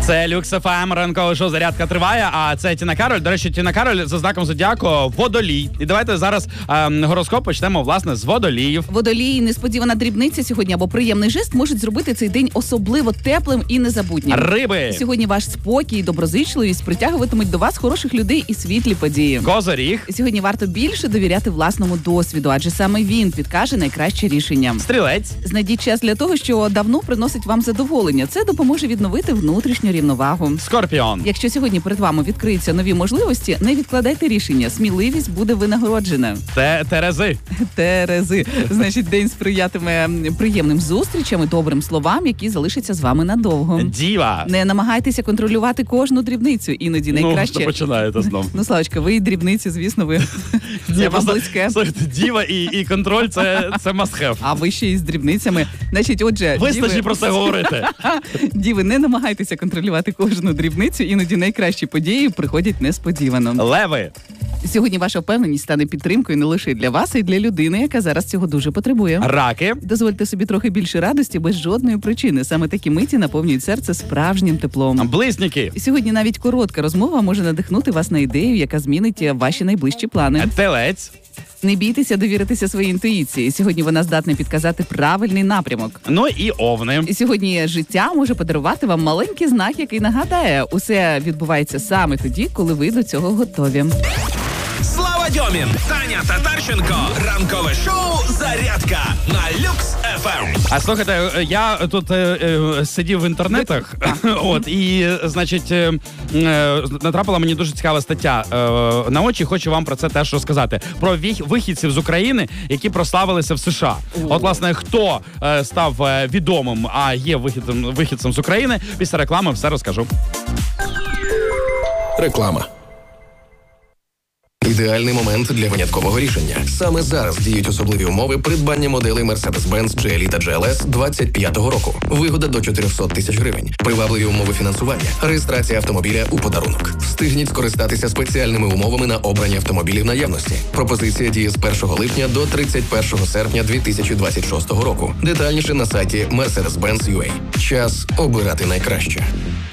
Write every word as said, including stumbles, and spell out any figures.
Це Люкс еф ем, ранкове шоу «Зарядка» триває, а це Тіна Кароль. До речі, Тіна Кароль за знаком зодіаку водолій. І давайте зараз ем, гороскоп почнемо, власне, з водоліїв. Водолії, несподівана дрібниця сьогодні або приємний жест можуть зробити цей день особливо теплим і незабутнім. Риби. Сьогодні ваш спокій і доброзичливість притягуватимуть до вас хороших людей і світлі події. Козиріг. Сьогодні варто більше довіряти власному досвіду, адже саме він підкаже найкраще рішення. Стрілець. Знайдіть час для того, що давно приносить вам задоволення. Це допоможе відновити внутрішню рівновагу. Скорпіон. Якщо сьогодні перед вами відкриються нові можливості, не відкладайте рішення. Сміливість буде винагороджена. Те Терези. Терези. Значить, день сприятиме приємним зустрічам і добрим словам, які залишаться з вами надовго. Діва. Не намагайтеся контролювати кожну дрібницю. Іноді найкраще... Ну, починаєте знов. Ну, Славочка, ви і дрібниці, звісно, ви. Це вам близьке. Слухайте, діва і, і контроль – це, це must have. А ви ще й з дрібницями. Значить, отже... Вистачить діви... про це говорити. Діви, не намагайтеся контролювати кожну дрібницю, іноді найкращі події приходять несподівано. Леви. Сьогодні ваша впевненість стане підтримкою не лише для вас, а й для людини, яка зараз цього дуже потребує. Раки. Дозвольте собі трохи більше радості без жодної причини. Саме такі миті наповнюють серце справжнім теплом. Близнюки. Сьогодні навіть коротка розмова може надихнути вас на ідею, яка змінить ваші найближчі плани. Телець. Не бійтеся довіритися своїй інтуїції. Сьогодні вона здатна підказати правильний напрямок. Ну і овни. І сьогодні життя може подарувати вам маленький знак, який нагадає, усе відбувається саме тоді, коли ви до цього готові. Слава Дьомін, Таня Татарченко, ранкове шоу «Зарядка» на Люкс еф ем. А слухайте, я тут е, е, сидів в інтернетах, от, і, значить, е, е, натрапила мені дуже цікава стаття е, на очі, хочу вам про це теж розказати. Про вих, вихідців з України, які прославилися в США. От, власне, хто е, став е, відомим, а є вихідцем, вихідцем з України, після реклами все розкажу. Реклама. Ідеальний момент для виняткового рішення. Саме зараз діють особливі умови придбання моделей Mercedes-Benz джі ел і та джі ел ес двадцять п'ятого року. Вигода до чотириста тисяч гривень. Привабливі умови фінансування. Реєстрація автомобіля у подарунок. Встигніть скористатися спеціальними умовами на обрані автомобілі в наявності. Пропозиція діє з першого липня до тридцять першого серпня дві тисячі двадцять шостого року. Детальніше на сайті Mercedes-Benz крапка ю а. Час обирати найкраще.